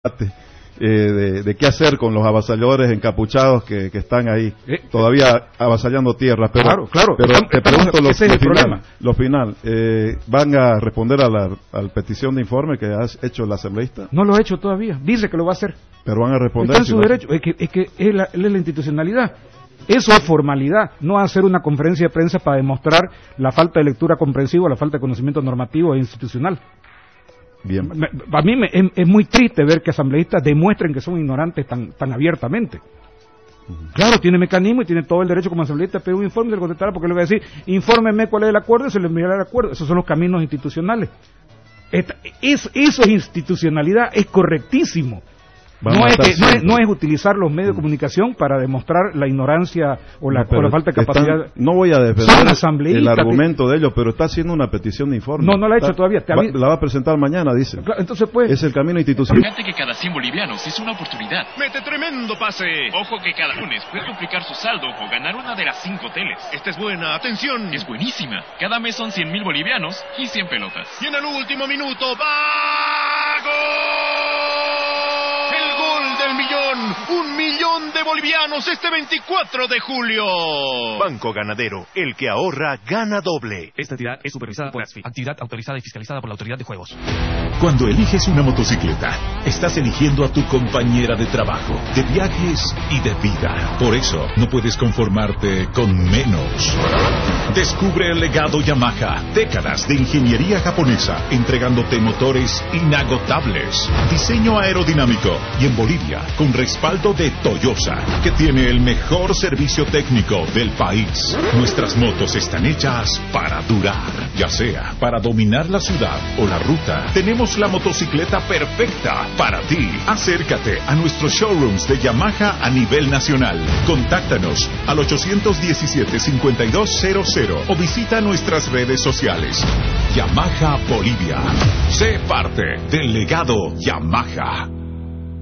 de qué hacer con los avasalladores encapuchados que están ahí todavía avasallando tierras. Pero, claro. Pero te pregunto lo final. ¿Van a responder a la petición de informe que has hecho el asambleísta? No lo ha hecho todavía. Dice que lo va a hacer. Pero van a responder. Está en su derecho. Es que es la institucionalidad. Eso es formalidad, no hacer una conferencia de prensa para demostrar la falta de lectura comprensiva, la falta de conocimiento normativo e institucional. Bien. A mí es muy triste ver que asambleístas demuestren que son ignorantes tan abiertamente. Claro, tiene mecanismo y tiene todo el derecho como asambleísta a pedir un informe y se le contestará, porque le voy a decir, infórmeme cuál es el acuerdo y se le enviará el acuerdo. Esos son los caminos institucionales. Eso es institucionalidad, es correctísimo. No es utilizar los medios de comunicación para demostrar la ignorancia o la falta de capacidad. No voy a defender el argumento de ellos, pero está haciendo una petición de informe. No la ha hecho todavía. La va a presentar mañana, dice. Claro, entonces pues. Es el camino institucional. Fíjate que cada 100 bolivianos es una oportunidad. ¡Mete tremendo pase! Ojo que cada lunes puede duplicar su saldo o ganar una de las 5 hoteles. Esta es buena, atención. Es buenísima. Cada mes son 100.000 bolivianos y 100 pelotas. Y en el último minuto, ¡va! ¡Gol! El gol del millón. 1 millón de bolivianos este 24 de julio. Banco Ganadero, el que ahorra, gana doble. Esta entidad es supervisada por ASFI, actividad autorizada y fiscalizada por la Autoridad de Juegos. Cuando eliges una motocicleta, estás eligiendo a tu compañera de trabajo, de viajes y de vida. Por eso, no puedes conformarte con menos. Descubre el legado Yamaha, décadas de ingeniería japonesa, entregándote motores inagotables, diseño aerodinámico y en Bolivia, con respaldo de Toyosa, que tiene el mejor servicio técnico del país. Nuestras motos están hechas para durar, ya sea para dominar la ciudad o la ruta. Tenemos la motocicleta perfecta para ti. Acércate a nuestros showrooms de Yamaha a nivel nacional. Contáctanos al 817-5200 o visita nuestras redes sociales. Yamaha Bolivia. Sé parte del legado Yamaha.